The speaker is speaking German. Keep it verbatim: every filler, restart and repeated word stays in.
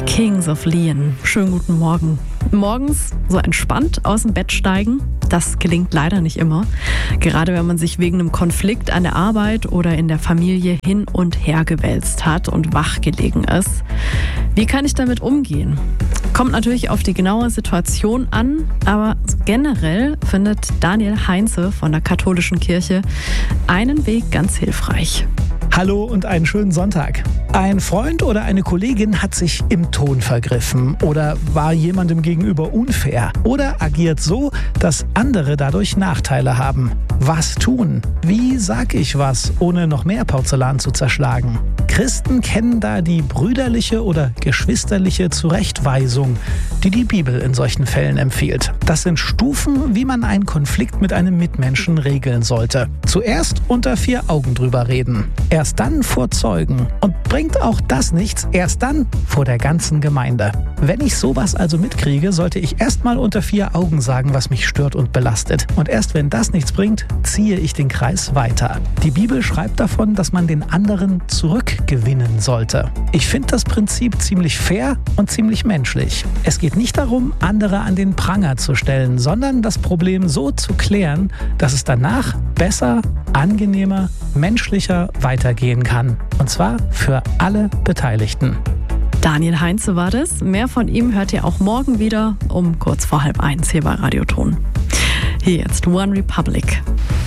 Kings of Leon. Schönen guten Morgen. Morgens so entspannt aus dem Bett steigen, das gelingt leider nicht immer. Gerade wenn man sich wegen einem Konflikt an der Arbeit oder in der Familie hin und her gewälzt hat und wach gelegen ist. Wie kann ich damit umgehen? Kommt natürlich auf die genaue Situation an, aber generell findet Daniel Heinze von der katholischen Kirche einen Weg ganz hilfreich. Hallo und einen schönen Sonntag. Ein Freund oder eine Kollegin hat sich im Ton vergriffen oder war jemandem gegenüber unfair oder agiert so, dass andere dadurch Nachteile haben. Was tun? Wie sag ich was, ohne noch mehr Porzellan zu zerschlagen? Christen kennen da die brüderliche oder geschwisterliche Zurechtweisung, die die Bibel in solchen Fällen empfiehlt. Das sind Stufen, wie man einen Konflikt mit einem Mitmenschen regeln sollte. Zuerst unter vier Augen drüber reden. Erst dann vor Zeugen. Und bringt auch das nichts, erst dann vor der ganzen Gemeinde. Wenn ich sowas also mitkriege, sollte ich erstmal unter vier Augen sagen, was mich stört und belastet. Und erst wenn das nichts bringt, ziehe ich den Kreis weiter. Die Bibel schreibt davon, dass man den anderen zurückgewinnen sollte. Ich finde das Prinzip ziemlich fair und ziemlich menschlich. Es geht nicht darum, andere an den Pranger zu stellen, sondern das Problem so zu klären, dass es danach besser, angenehmer, menschlicher weitergehen kann. Und zwar für alle Beteiligten. Daniel Heinze war das. Mehr von ihm hört ihr auch morgen wieder um kurz vor halb eins hier bei Radioton. Hier jetzt One Republic.